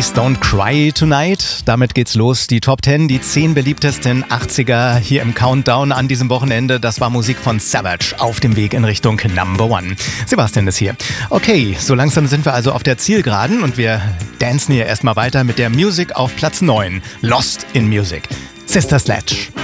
Please Don't Cry Tonight. Damit geht's los. Die Top 10, die 10 beliebtesten 80er hier im Countdown an diesem Wochenende. Das war Musik von Savage auf dem Weg in Richtung Number One. Sebastian ist hier. Okay, so langsam sind wir also auf der Zielgeraden und wir dancen hier erstmal weiter mit der Musik auf Platz 9. Lost in Music. Sister Sledge.